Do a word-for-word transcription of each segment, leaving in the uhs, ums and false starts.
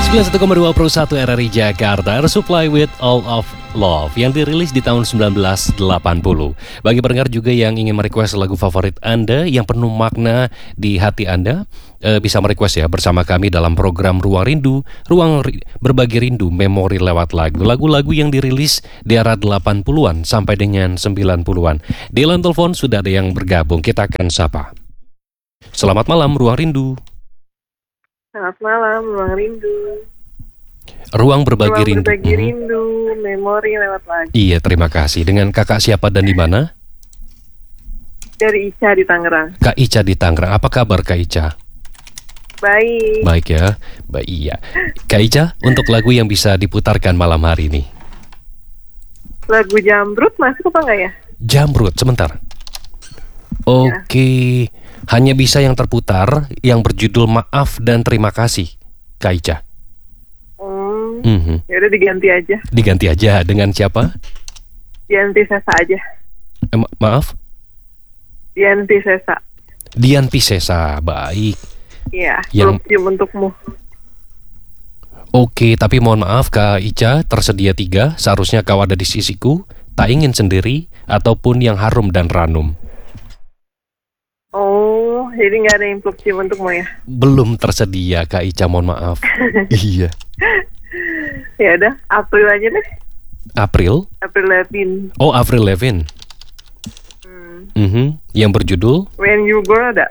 sembilan puluh satu koma dua Pro satu R R I Jakarta, Air Supply with All of Love yang dirilis di tahun sembilan belas delapan puluh. Bagi pendengar juga yang ingin merequest lagu favorit Anda yang penuh makna di hati Anda, eh, bisa merequest ya bersama kami dalam program Ruang Rindu, Ruang Ri- Berbagi Rindu, Memori lewat lagu. Lagu-lagu yang dirilis di era delapan puluhan sampai dengan sembilan puluhan. Di line telepon sudah ada yang bergabung, kita akan sapa. Selamat malam Ruang Rindu. Selamat malam, Ruang Rindu. Ruang Berbagi Ruang Rindu. Berbagi Mhm. Rindu, Memori lewat lagu. Iya, terima kasih. Dengan kakak siapa dan di mana? Dari Ica di Tangerang. Kak Ica di Tangerang. Apa kabar Kak Ica? Baik. Baik ya. Baik iya. Kak Ica, untuk lagu yang bisa diputarkan malam hari ini. Lagu Jamrut masuk apa enggak ya? Jamrut, sebentar. Oke. Hanya bisa yang terputar yang berjudul Maaf dan Terima Kasih, Kak Ica. Hmm, Mhm. ya udah diganti aja. Diganti aja dengan siapa? Dianti Sesa aja. Eh, ma- maaf? Dianti Sesa. Dianti Sesa. Baik. Iya, Yang- belum cium untukmu. Oke, tapi mohon maaf Kak Ica, tersedia tiga. Seharusnya kau ada di sisiku, tak ingin sendiri, ataupun yang harum dan ranum. Oh, jadi nggak ada yang peluk cium untukmu ya? Belum tersedia Kak Ica, mohon maaf. Iya. Ya udah, April aja deh. April? April Lavigne. Oh, Avril Lavigne. Hmm. Mhm. Yang berjudul When You Go ada?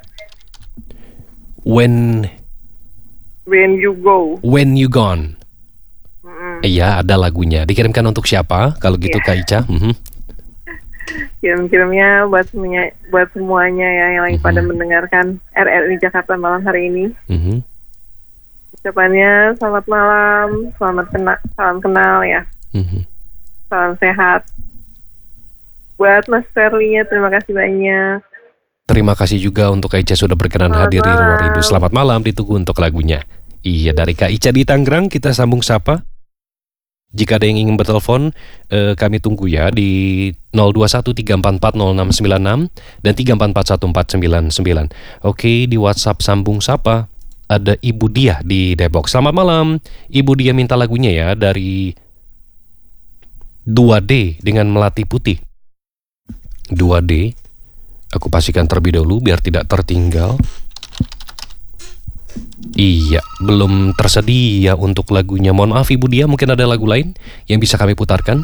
When When You Go. When You Gone. Hmm. Iya, ada lagunya. Dikirimkan untuk siapa? Kalau gitu Iya. Kak Ica. Mhm. Kirim-kirimnya buat semuanya, buat semuanya ya yang lagi Mhm. pada mendengarkan R R I Jakarta malam hari ini. Mhm. Ucapannya selamat malam, selamat kenal, salam kenal ya, Mhm. salam sehat. Buat Mas Ferlinya terima kasih banyak. Terima kasih juga untuk Kak Ica sudah berkenan Selamat hadir di Ruang malam. Rindu. Selamat malam, ditunggu untuk lagunya. Iya, dari Kak Ica di Tangerang kita sambung sapa. Jika ada yang ingin bertelepon, eh, kami tunggu ya di nol dua satu tiga empat empat nol enam sembilan enam dan tiga empat empat satu empat sembilan sembilan. Oke, di WhatsApp sambung sapa ada Ibu Diah di Depok. Selamat malam. Ibu Diah minta lagunya ya dari dua D dengan Melati Putih. dua D. Aku pastikan terlebih dahulu biar tidak tertinggal. Iya, belum tersedia untuk lagunya. Mohon maaf Ibu Dia, mungkin ada lagu lain yang bisa kami putarkan?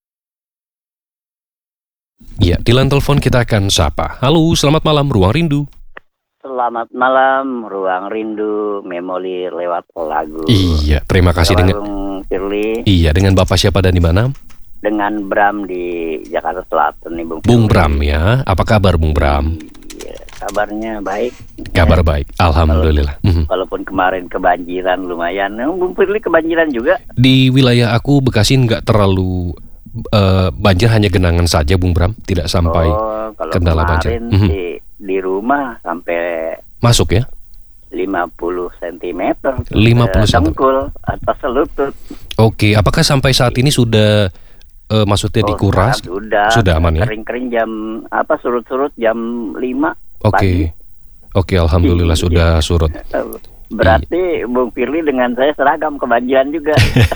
Iya, di line telepon kita akan sapa. Halo, selamat malam Ruang Rindu. Selamat malam, Ruang Rindu, Memori lewat lagu. Iya, terima kasih Lewat dengan Bung Firly, Iya, dengan Bapak siapa dan di mana? dengan Bram di Jakarta Selatan nih, Bung. Bung Firly. Bram ya. Apa kabar Bung Bram? Iya, kabarnya baik. Kabar Ya, baik, alhamdulillah. Mhm. walaupun kemarin kebanjiran lumayan. Nah, Bung Firly kebanjiran juga. Di wilayah aku Bekasi nggak terlalu eh, banjir, hanya genangan saja Bung Bram, tidak sampai Oh, kalau kendala banjir. kemarin Mhm. di, di rumah sampai masuk ya. lima puluh sentimeter. lima puluh Eh, sentimeter. Dengkul atas selutut. Oke, apakah sampai saat ini sudah eh, maksudnya Oh, dikuras? Sudah. Sudah aman ya? Kering-kering jam apa surut-surut jam lima. Oke. Oke, alhamdulillah Iya. sudah surut. Berarti Bung Firly dengan saya seragam kebanjiran juga.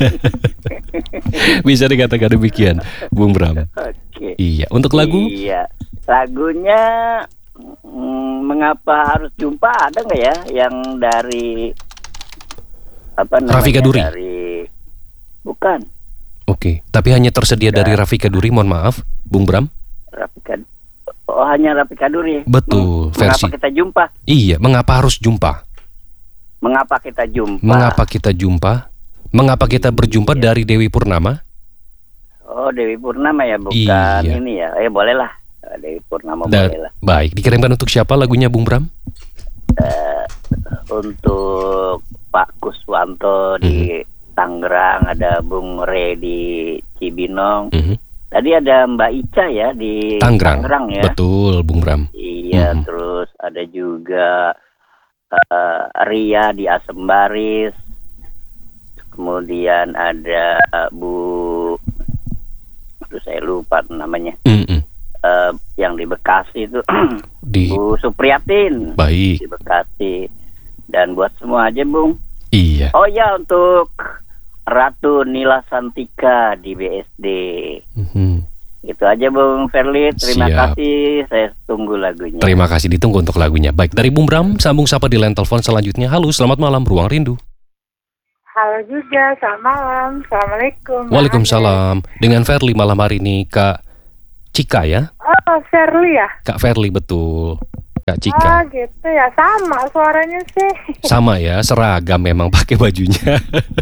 Bisa dikatakan demikian, Bung Bram. Oke. Iya, untuk lagu Iya. Lagunya mm, mengapa harus jumpa ada nggak ya yang dari apa namanya? Rafika Duri. Dari bukan Oke, tapi hanya tersedia dari Rafika Duri, mohon maaf, Bung Bram. Rafika. Oh, hanya Rafika Duri. Betul, Hmm, versi. Mengapa kita jumpa? Iya, mengapa harus jumpa? Mengapa kita jumpa? Mengapa kita jumpa? Mengapa kita berjumpa Iya. dari Dewi Purnama? Oh, Dewi Purnama ya, bukan Iya. ini ya. Eh, boleh lah. Dewi Purnama Da- boleh lah. baik, dikirimkan untuk siapa lagunya Bung Bram? Eh, untuk Pak Kuswanto di Tangerang, ada Bung Re di Cibinong. Mhm. Tadi ada Mbak Ica ya di Tangerang. ya. Betul, Bung Bram. Iya, Mhm. terus ada juga eh, Ria di Asembaris. Kemudian ada Bu, aduh saya lupa namanya. Mhm. Eh, yang di Bekasi itu Di Bu Supriyatin di baik. Bekasi. Dan buat semua aja, Bung. Iya. Oh ya, untuk Ratu Nila Santika di B S D. Mhm. Itu aja Bung Ferli, terima Siap. kasih. Saya tunggu lagunya. Terima kasih, ditunggu untuk lagunya. Baik, dari Bung Bram, sambung sapa di line telepon selanjutnya. Halo, selamat malam, Ruang Rindu. Halo juga, selamat malam. Assalamualaikum. Waalaikumsalam. Dengan Ferli malam hari ini, Kak Cika ya? Oh, Shirley ya? Kak Ferli, betul. Kak Oh Cika. gitu ya, sama suaranya sih. Sama ya, seragam memang pakai bajunya.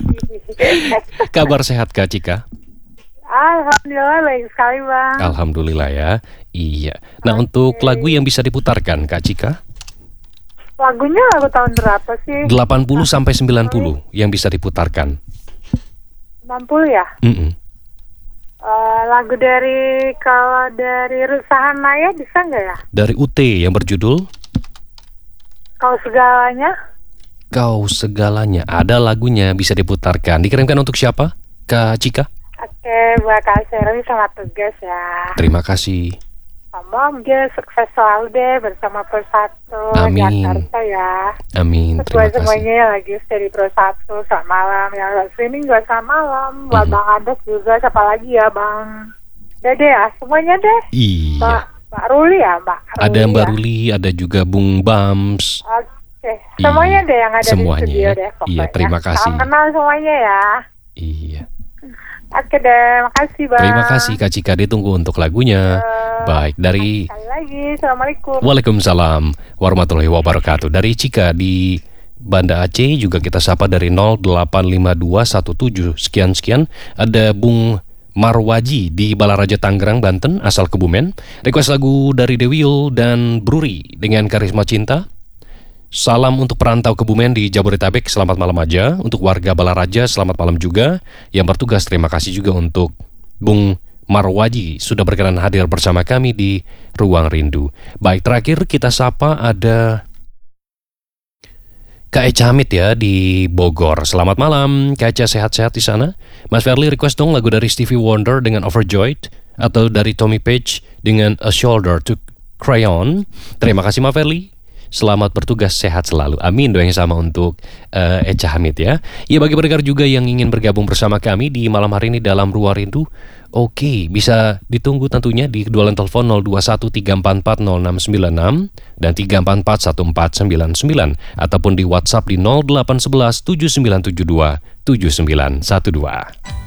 Kabar sehat Kak Cika? Alhamdulillah baik sekali Bang. Alhamdulillah ya. Iya. Nah, untuk lagu yang bisa diputarkan Kak Cika? Lagunya lagu tahun berapa sih? delapan puluh sampai sembilan puluh yang bisa diputarkan. enam puluh ya? Mm-mm. Eh, lagu dari, kalau dari Rusahan Maya bisa nggak ya? Dari U T yang berjudul Kau Segalanya? Kau Segalanya. Ada lagunya bisa diputarkan. Dikirimkan untuk siapa? Kak Cika? Oke, buat Kak Shirley selamat tugas ya. Terima kasih. Semoga sukses selalu deh bersama Persatu Amin. Jakarta ya. Amin. Terus Terima buat kasih. semuanya yang lagi stay di Persatu, selamat malam. Yang lagi streaming juga selamat malam. Buat Mhm. Bang Andes juga, siapa lagi ya Bang? Dede ya, semuanya deh. Iya. Mbak, Mbak Ruli ya Mbak Ruli Ada Mbak ya? Ruli, ada juga Bung Bams. Oke, semuanya Iya, deh yang ada semuanya di studio ya. deh pokoknya. Iya, terima kasih. Salam kenal semuanya ya. Iya. Oke deh, makasih Bang. Terima kasih Kak Cika, ditunggu untuk lagunya. Eh, Baik, dari Sekali lagi, Assalamualaikum. Waalaikumsalam warahmatullahi wabarakatuh. Dari Cika di Banda Aceh juga kita sapa dari nol delapan lima dua satu tujuh sekian-sekian. Ada Bung Marwaji di Balaraja Tangerang, Banten, asal Kebumen. Request lagu dari Dewiul dan Bruri dengan Karisma Cinta. Salam untuk perantau Kebumen di Jabodetabek, selamat malam aja. Untuk warga Balaraja, selamat malam juga. Yang bertugas, terima kasih juga untuk Bung Marwaji sudah berkenan hadir bersama kami di Ruang Rindu. Baik, terakhir kita sapa ada Kak Eca Hamid ya di Bogor. Selamat malam, Kak Eca, sehat-sehat di sana. Mas Ferli request dong lagu dari Stevie Wonder dengan Overjoyed, atau dari Tommy Page dengan A Shoulder to Cry On. Terima kasih Mas Ferli. Selamat bertugas, sehat selalu. Amin, doa yang sama untuk uh, Eca Hamid ya. Ya, bagi pendengar juga yang ingin bergabung bersama kami di malam hari ini dalam Ruang Rindu, oke, bisa ditunggu tentunya di kedua line telepon nol dua satu tiga empat empat nol enam sembilan enam dan tiga empat empat satu empat sembilan sembilan, ataupun di WhatsApp di nol delapan satu satu tujuh sembilan tujuh dua tujuh sembilan satu dua.